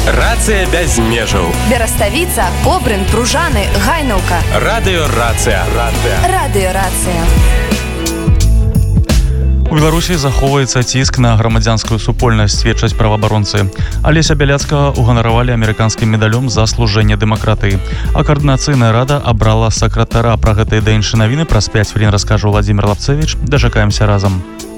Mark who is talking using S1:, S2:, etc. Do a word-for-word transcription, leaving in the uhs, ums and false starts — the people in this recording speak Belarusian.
S1: Рацыя без межаў.
S2: Бераставіца, Кобрын, Пружаны, Гайнаўка.
S1: Радыёрацыя.
S2: Радыёрацыя.
S3: У Беларусі захоўваецца ціск на грамадзянскую супольнасць, сведчаць праваабаронцы. Алеся Бяляцкага уганаравалі амерыканскім медалём за служэнне дэмакратыі. А каардынацыйная рада абрала сакратара. Пра гэта і да іншыя навіны праз пяць хвілін раскажа Владзімир Лапцевіч. Дачакаемся разам.